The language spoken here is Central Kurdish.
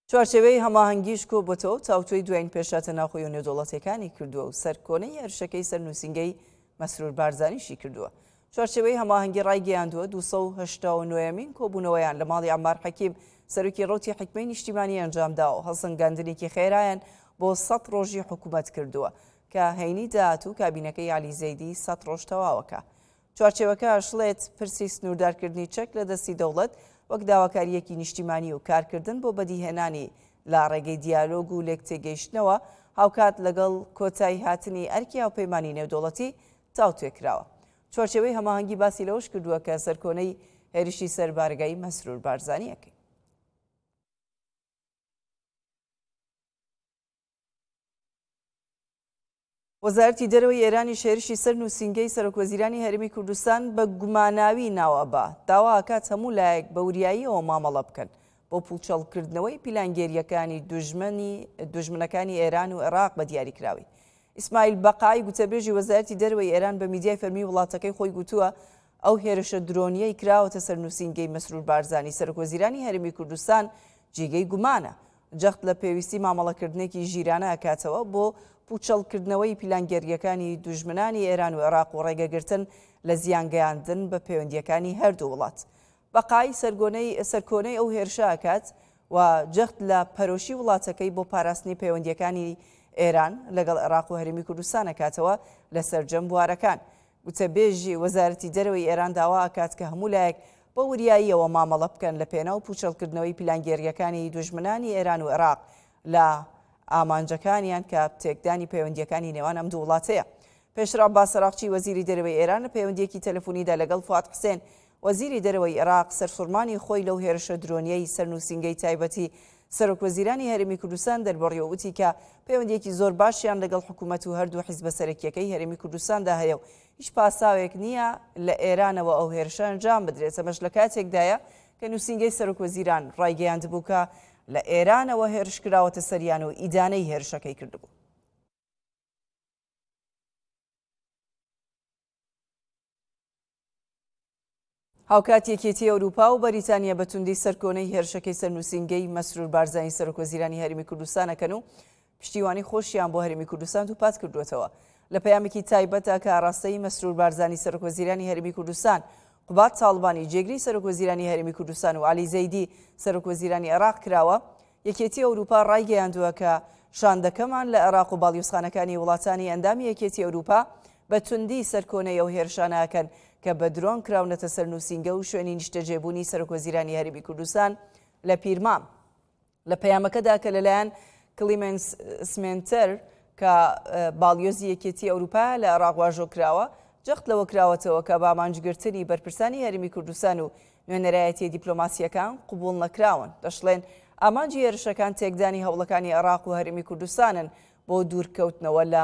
چوارچێوەی هەماهەنگیش کۆبووەتەوە تاوتوی دوایین پێشاتە ناوخۆی و نێودوڵەتەکانی کردووە و سەرکۆنەی هێرشەکەی سەرنووسینگەی مەسرور بارزانیشی کردووە. چوارچێوەی هەماهەنگی ڕایگەیاندووە 289مین کۆبوونەوەیان لە ماڵی عەمار حەکیم سەرۆکی ڕەوتی حکمەی نیشتیمانی ئەنجامداوە و هەڵسەنگاندنێکی خێرایان بۆ 100 ڕۆژی حکوومەت کردووە کە هەینی داهاتوو کابینەکەی عەلی زەیدی 100 ڕۆژ تەواوەکە. چوارچێوەکە ئەشڵێت پرسی سنووردارکردنی چەک لە دەستی دەوڵەت وەک داواکاریەکی نیشتیمانی و کارکردن بۆ بەدیهێنانی لا ڕێگەی دیالۆگ و لێک تێگەیشتنەوە هاوکات لەگەڵ کۆتایی هاتنی ئەرکی هاوپەیمانی نێودوڵەتی تاوتوێکراوە. چوارچێوەی هەماهەنگی باسی لەوەش کردووە کە سەرکۆنەی هێرشی سەربارگەی مەسرور بارزانیەکەی. وەزارەتی دەرەوەی ئێرانی هێرشی سەرنووسینگەی سەرۆکوەزیرانی هەرێمی کوردستان بە گوماناوی ناوەبا داوا ئاکات هەموو لایەک بە وریاییەوە مامەڵە بکەن بۆ پوڵچەڵکردنەوەی پیلانگێریەکانی دوژمنەکانی ئێران و عێراق بە دیاریکراوی. ئیسماعیل بەقای گوتەبێژی وەزارەتی دەرەوەی ئێران بە میدیای فەرمی وڵاتەکەی خۆی گوتووە ئەو هێرشە درۆنیەی کراوەتە سەرنووسینگەی مەسرور بارزانی سەرۆکوەزیرانی هەرێمی کوردستان جێگەی گومانە جەخت لە پێویستی مامەڵەکردنێکی ژیرانە ئەکاتەوە بۆ پوچەڵکردنەوەی پیلانگێریەکانی دوژمنانی ئێران و عێراق و ڕێگەگرتن لە زیانگەیاندن بە پەیوەندیەکانی هەردوو وڵات. بەقای سەرکۆنەی ئەو هێرشە ئاکات و جەخت لە پەرۆشی وڵاتەکەی بۆ پاراستنی پەیوەندیەکانی ئێران لەگەڵ عێراق و هەرێمی کوردستان ئەکاتەوە لە سەرجەم بوارەکان. وتەبێژی وەزارەتی دەرەوەی ئێران داوا ئاکات کە هەموو لایەک بە وریاییەوە مامەڵە بکەن لە پێناو پوچەڵکردنەوەی پیلانگێریەکانی دوژمنانی ئێران و عێراق لە ئامانجەکانیان کە تێکدانی پەیوەندیەکانی نێوان ئەم دوو وڵاتەیە. پێشرا باسەراقچی وەزیری دەرەوەی ئێران لە پەیوەندیەکی تەلەفۆنیدا لەگەڵ فواد حوسێن وەزیری دەرەوەی عێراق سەرسوڕمانی خۆی لەو هێرشە درۆنیەی سەرنووسینگەی تایبەتی سەرۆکوەزیرانی هەرێمی کوردستان دەربڕیەوە وتی کە پەیوەندیەکی زۆر باشیان لەگەڵ حکوومەت و هەردوو حیزبە سەرەکیەکەی هەرێمی کوردستاندا هەیە و هیچ پاساوێک نییە لە ئێرانەوە ئەو هێرشە ئەنجام بدرێت. ئەمەش لە کاتێکدایە کە نووسینگەی سەرۆکوەزیران ڕایگەیاندبوو کە لە ئێرانەوە هێرشکراوەتە سەریان و ئیدانەی هێرشەکەی کردبوو. هاوکات یەکێتی ئەوروپا و بەریتانیا بەتوندی سەرکۆنەی هێرشەکەی سەرنووسینگەی مەسرور بارزانی سەرۆکوەزیرانی هەرێمی کوردستانەکەن و پشتیوانی خۆشیان بۆ هەرێمی کوردستان دووپات کردوێتەوە. لە پەیامێکی تایبەتە کە ئاراستەی مەسرور بارزانی سەرۆکوەزیرانی هەرێمی کوردستان قوبات تاڵبانی جێگری سەرۆکوەزیرانی هەرێمی کوردستان و عەلی زەیدی سەرۆکوەزیرانی عێراق کراوە، یەکێتی ئەوروپا ڕایگەیاندووە کە شاندەکەمان لە عێراق و باڵیۆزخانەکانی وڵاتانی ئەندامی یەکێتی ئەوروپا بە توندی سەرکۆنەی ئەو هێرشانەکەن کە بە درۆن کراونەتە سەرنووسینگە و شوێنی نیشتەجێبوونی سەرۆکوەزیرانی هەرێمی کوردستان لە پیرمام. لە پەیامەکەدا کە لەلایەن کلیمنس سمێنتەر کە باڵیۆزی یەکێتی ئەوروپا لە عێراق واژۆ کراوە، جەخت لەوە کراوەتەوە کە بە ئامانجگرتنی بەرپرسانی هەرێمی کوردستان و نوێنەرایەتی دیپلۆماسیەکان قبوڵ نەکراون. دەشڵێن ئامانجی هێرشەکان تێکدانی هەوڵەکانی عێراق و هەرێمی کوردستانن بۆ دوورکەوتنەوە لە